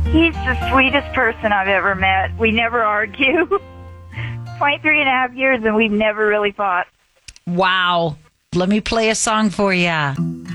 He's the sweetest person I've ever met. We never argue. 23 and a half years, and we've never really fought. Wow. Let me play a song for you.